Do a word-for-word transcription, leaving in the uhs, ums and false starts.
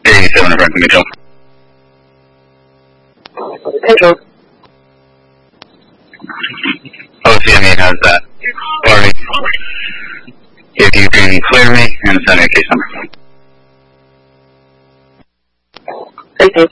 eighty-seven in front of Mitchell. Control. O C M E has that. Sorry. If you can clear me and send me a case number. Thank you.